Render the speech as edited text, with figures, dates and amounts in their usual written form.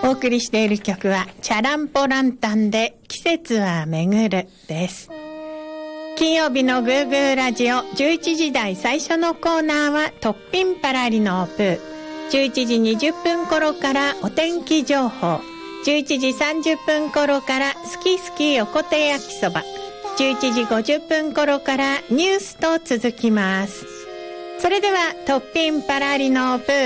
お送りしている曲はチャランポランタンで季節は巡るです。金曜日のグーグーラジオ11時台最初のコーナーはトッピンパラリのプー。11時20分頃からお天気情報、11時30分頃から好き好き横手焼きそば、11時50分頃からニュースと続きます。それではトッピンパラリのプー